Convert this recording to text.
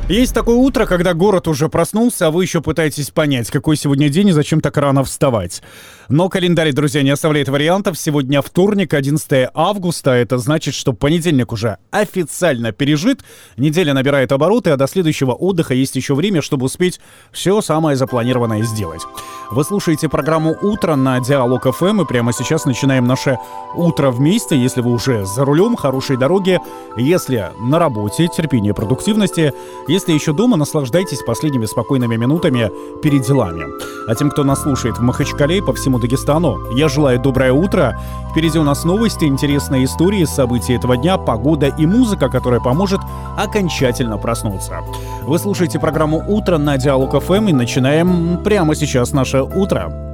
Есть такое утро, когда город уже проснулся, а вы еще пытаетесь понять, какой сегодня день и зачем так рано вставать. Но календарь, друзья, не оставляет вариантов. Сегодня вторник, 11 августа. Это значит, что понедельник уже официально пережит. Неделя набирает обороты, а до следующего отдыха есть еще время, чтобы успеть все самое запланированное сделать. Вы слушаете программу «Утро» на Диалог ФМ, и прямо сейчас начинаем наше утро вместе. Если вы уже за рулем, хорошей дороги. Если на работе, терпение, продуктивности. Если еще дома, наслаждайтесь последними спокойными минутами перед делами. А тем, кто нас слушает в Махачкале и по всему Дагестану, я желаю доброе утро. Впереди у нас новости, интересные истории, события этого дня, погода и музыка, которая поможет окончательно проснуться. Вы слушаете программу «Утро» на Диалог ФМ, и начинаем прямо сейчас наше утро.